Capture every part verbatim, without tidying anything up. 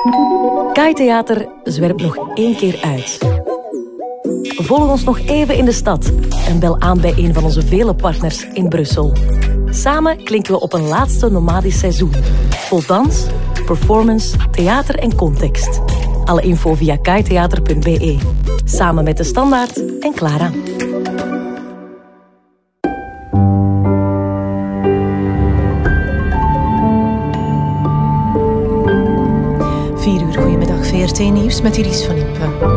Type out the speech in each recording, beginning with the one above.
Kai Theater zwerpt nog één keer uit. Volg ons nog even in de stad en bel aan bij een van onze vele partners in Brussel. Samen klinken we op een laatste nomadisch seizoen. Vol dans, performance, theater en context. Alle info via kaitheater punt b e. Samen met De Standaard en Clara. vier uur, goedemiddag, V R T-nieuws met Iris van Impe.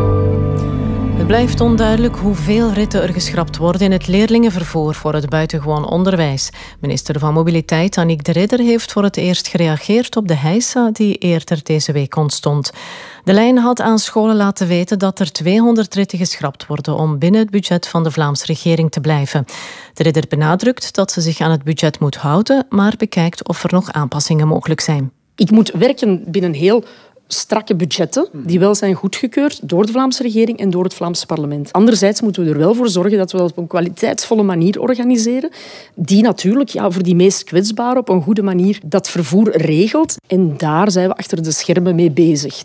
Het blijft onduidelijk hoeveel ritten er geschrapt worden in het leerlingenvervoer voor het buitengewoon onderwijs. Minister van Mobiliteit Annick de Ridder heeft voor het eerst gereageerd op de heisa die eerder deze week ontstond. De lijn had aan scholen laten weten dat er tweehonderd ritten geschrapt worden om binnen het budget van de Vlaamse regering te blijven. De Ridder benadrukt dat ze zich aan het budget moet houden, maar bekijkt of er nog aanpassingen mogelijk zijn. Ik moet werken binnen heel strakke budgetten die wel zijn goedgekeurd door de Vlaamse regering en door het Vlaamse parlement. Anderzijds moeten we er wel voor zorgen dat we dat op een kwaliteitsvolle manier organiseren, die natuurlijk ja, voor die meest kwetsbaren op een goede manier dat vervoer regelt. En daar zijn we achter de schermen mee bezig.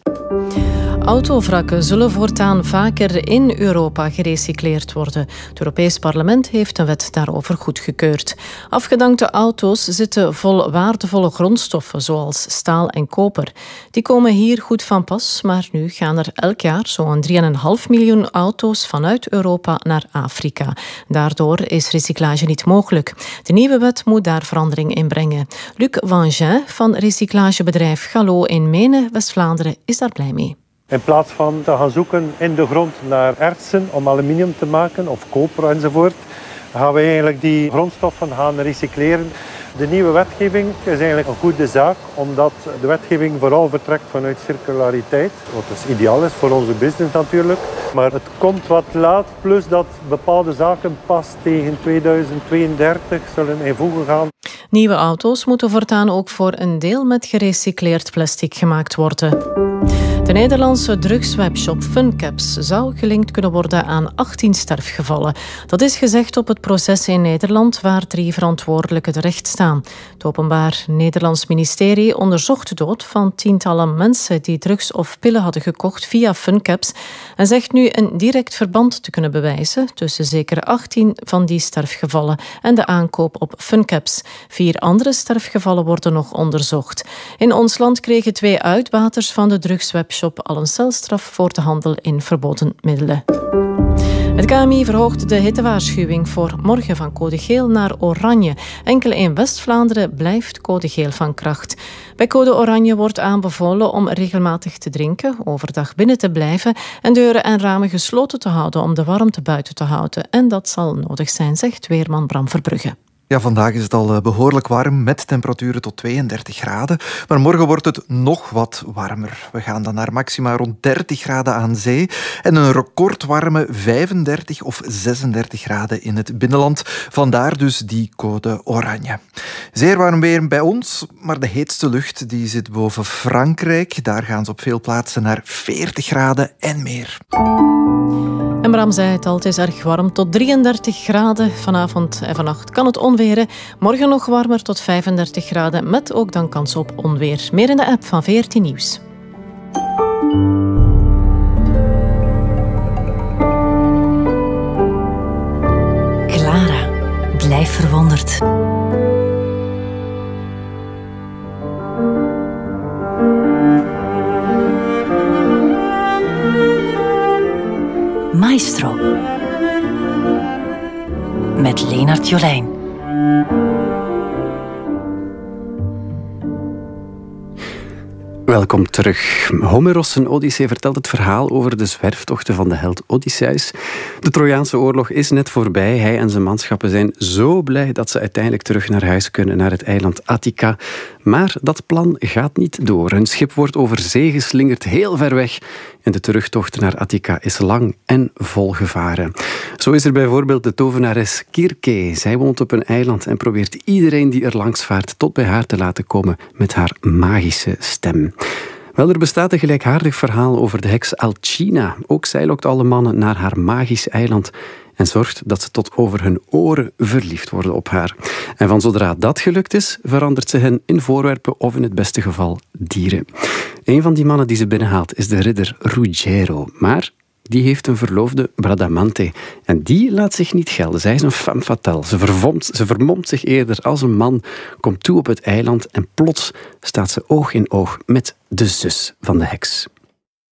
Autovrakken zullen voortaan vaker in Europa gerecycleerd worden. Het Europees Parlement heeft een wet daarover goedgekeurd. Afgedankte auto's zitten vol waardevolle grondstoffen, zoals staal en koper. Die komen hier goed van pas, maar nu gaan er elk jaar zo'n drie komma vijf miljoen auto's vanuit Europa naar Afrika. Daardoor is recyclage niet mogelijk. De nieuwe wet moet daar verandering in brengen. Luc Vangin van recyclagebedrijf Gallo in Menen, West-Vlaanderen, is daar blij mee. In plaats van te gaan zoeken in de grond naar ertsen om aluminium te maken of koper enzovoort, gaan we eigenlijk die grondstoffen gaan recycleren. De nieuwe wetgeving is eigenlijk een goede zaak, omdat de wetgeving vooral vertrekt vanuit circulariteit, wat dus ideaal is voor onze business natuurlijk. Maar het komt wat laat, plus dat bepaalde zaken pas tegen tweeduizend tweeëndertig zullen in voege gaan. Nieuwe auto's moeten voortaan ook voor een deel met gerecycleerd plastic gemaakt worden. De Nederlandse drugswebshop Funcaps zou gelinkt kunnen worden aan achttien sterfgevallen. Dat is gezegd op het proces in Nederland waar drie verantwoordelijken terecht staan. Het Openbaar Nederlands Ministerie onderzocht de dood van tientallen mensen die drugs of pillen hadden gekocht via Funcaps en zegt nu een direct verband te kunnen bewijzen tussen zeker achttien van die sterfgevallen en de aankoop op Funcaps. Vier andere sterfgevallen worden nog onderzocht. In ons land kregen twee uitbaters van de drugswebshop al een celstraf voor de handel in verboden middelen. Het K M I verhoogt de hittewaarschuwing voor morgen van code geel naar oranje. Enkel in West-Vlaanderen blijft code geel van kracht. Bij code oranje wordt aanbevolen om regelmatig te drinken, overdag binnen te blijven en deuren en ramen gesloten te houden om de warmte buiten te houden. En dat zal nodig zijn, zegt weerman Bram Verbrugge. Ja, vandaag is het al behoorlijk warm met temperaturen tot tweeëndertig graden. Maar morgen wordt het nog wat warmer. We gaan dan naar maxima rond dertig graden aan zee en een recordwarme vijfendertig of zesendertig graden in het binnenland. Vandaar dus die code oranje. Zeer warm weer bij ons, maar de heetste lucht die zit boven Frankrijk. Daar gaan ze op veel plaatsen naar veertig graden en meer. En Bram zei het al, het is erg warm. Tot drieëndertig graden vanavond en vannacht kan het onweren. Morgen nog warmer tot vijfendertig graden, met ook dan kans op onweer. Meer in de app van V R T Nieuws. Clara, blijf verwonderd. Maestro. Met Leenart Jolijn. Welkom terug. Homeros' zijn Odyssee vertelt het verhaal over de zwerftochten van de held Odysseus. De Trojaanse oorlog is net voorbij. Hij en zijn manschappen zijn zo blij dat ze uiteindelijk terug naar huis kunnen, naar het eiland Attica. Maar dat plan gaat niet door. Hun schip wordt over zee geslingerd, heel ver weg. En de terugtocht naar Attica is lang en vol gevaren. Zo is er bijvoorbeeld de tovenares Kirke. Zij woont op een eiland en probeert iedereen die er langs vaart tot bij haar te laten komen met haar magische stem. Wel, er bestaat een gelijkaardig verhaal over de heks Alcina. Ook zij lokt alle mannen naar haar magisch eiland en zorgt dat ze tot over hun oren verliefd worden op haar. En van zodra dat gelukt is, verandert ze hen in voorwerpen of in het beste geval dieren. Een van die mannen die ze binnenhaalt is de ridder Ruggiero. Maar die heeft een verloofde, Bradamante. En die laat zich niet gelden. Zij is een femme fatale. Ze, vervomt, ze vermomt zich eerder als een man, komt toe op het eiland en plots staat ze oog in oog met de zus van de heks.